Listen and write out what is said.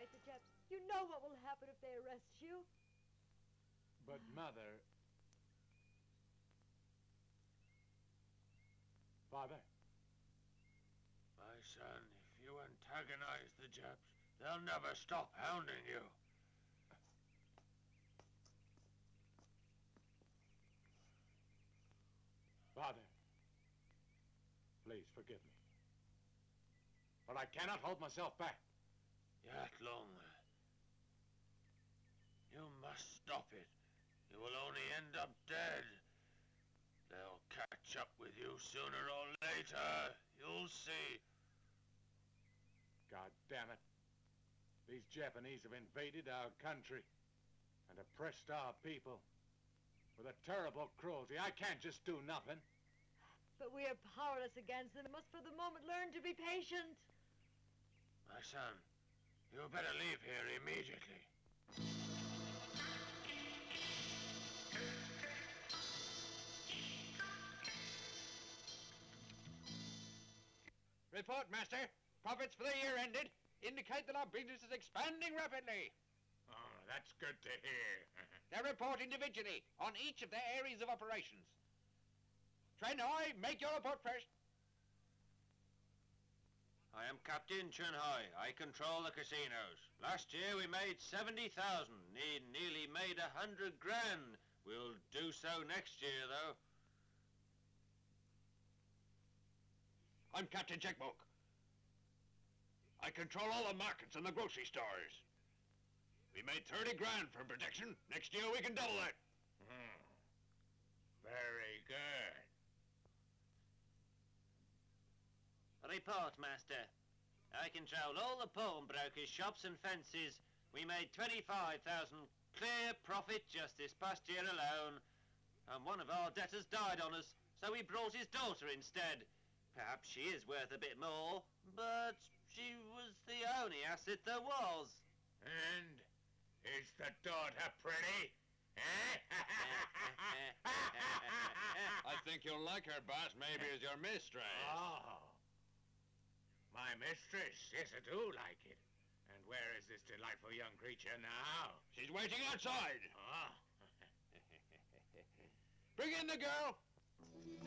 antagonize the Japs. You know what will happen if they arrest you. But, Mother... Father? My son, if you antagonize the Japs, they'll never stop hounding you. Father, please forgive me. But I cannot hold myself back. Yatlung, you must stop it. You will only end up dead. They'll catch up with you sooner or later. You'll see. God damn it. These Japanese have invaded our country and oppressed our people with a terrible cruelty. I can't just do nothing. But we are powerless against them. We must for the moment learn to be patient. My son, you better leave here immediately. Report, Master. Profits for the year ended indicate that our business is expanding rapidly. Oh, that's good to hear. They report individually on each of their areas of operations. Trenhoi, make your report first. I am Captain Chunhoi. I control the casinos. Last year we made 70,000. Nearly made 100 grand. We'll do so next year, though. I'm Captain Checkbook. I control all the markets and the grocery stores. We made 30 grand from protection. Next year we can double that. Very good. Report, Master. I control all the pawnbrokers, shops and fences. We made 25,000 clear profit just this past year alone. And one of our debtors died on us, so we brought his daughter instead. Perhaps she is worth a bit more, but she was the only asset there was. And is the daughter pretty? I think you'll like her, boss, maybe as your mistress. Oh. My mistress, yes, I do like it. And where is this delightful young creature now? She's waiting outside. Oh. Bring in the girl.